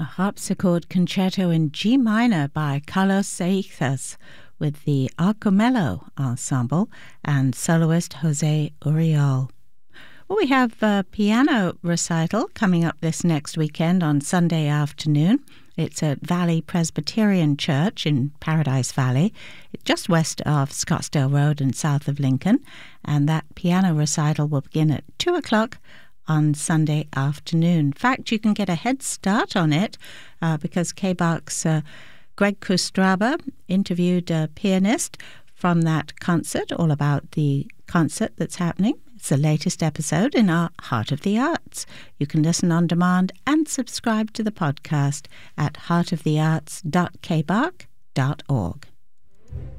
harpsichord concerto in G minor by Carlos Seixas with the Arcomello Ensemble and soloist Jose Uriol. Well, we have a piano recital coming up this next weekend on Sunday afternoon. It's at Valley Presbyterian Church in Paradise Valley, just west of Scottsdale Road and south of Lincoln. And that piano recital will begin at 2 o'clock on Sunday afternoon. In fact, you can get a head start on it because KBARC's Greg Kustraba interviewed a pianist from that concert, all about the concert that's happening. It's the latest episode in our Heart of the Arts. You can listen on demand and subscribe to the podcast at heartofthearts.kbarc.org.